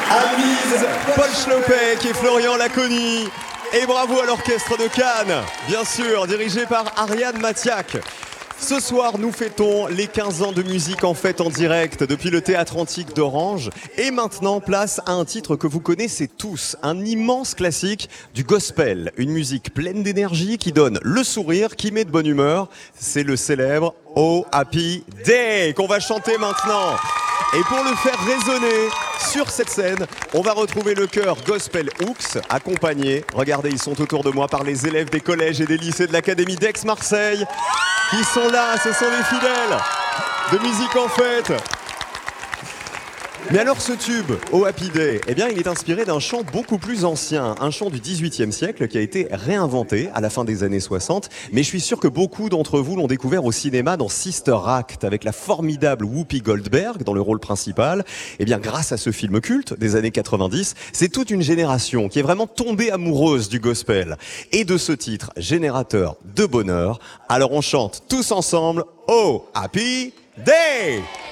Amise, Paul Schlopek et Florian Laconi. Et bravo à l'orchestre de Cannes, bien sûr, dirigé par Ariane Matiak. Ce soir, nous fêtons les 15 ans de musique en fête en direct depuis le Théâtre Antique d'Orange. Et maintenant, place à un titre que vous connaissez tous, un immense classique du gospel. Une musique pleine d'énergie qui donne le sourire, qui met de bonne humeur. C'est le célèbre Oh Happy Day qu'on va chanter maintenant. Et pour le faire résonner sur cette scène, on va retrouver le chœur Gospel Hooks, accompagné, regardez, ils sont autour de moi, par les élèves des collèges et des lycées de l'Académie d'Aix-Marseille, qui sont là, ce sont des fidèles de musique en fête. Mais alors ce tube, Oh Happy Day, eh bien il est inspiré d'un chant beaucoup plus ancien, un chant du XVIIIe siècle qui a été réinventé à la fin des années 60, mais je suis sûr que beaucoup d'entre vous l'ont découvert au cinéma dans Sister Act avec la formidable Whoopi Goldberg dans le rôle principal. Eh bien grâce à ce film culte des années 90, c'est toute une génération qui est vraiment tombée amoureuse du gospel et de ce titre générateur de bonheur. Alors on chante tous ensemble Oh Happy Day!